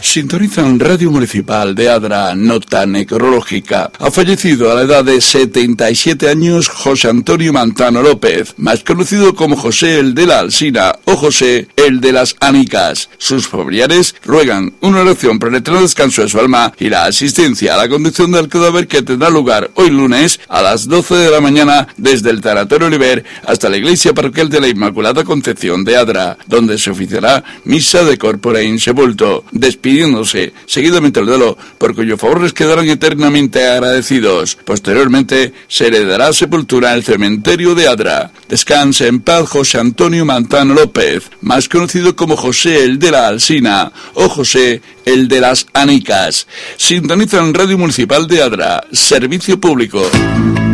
Sintonizan Radio Municipal de Adra, nota necrológica. Ha fallecido a la edad de 77 años José Antonio Mantano López, más conocido como José el de la Alsina o José el de las Anicas. Sus familiares ruegan una oración por el eterno descanso de su alma y la asistencia a la conducción del cadáver, que tendrá lugar hoy lunes a las 12 de la mañana desde el Tanatorio Oliver hasta la iglesia parroquial de la Inmaculada Concepción de Adra, donde se oficiará misa de corpore in sepulto, despidiéndose seguidamente el duelo, por cuyo favor les quedarán eternamente agradecidos. Posteriormente se le dará sepultura en el cementerio de Adra. Descanse en paz José Antonio Mantano López, más conocido como José el de la Alsina o José el de las Anicas. Sintonizan Radio Municipal de Adra, servicio público.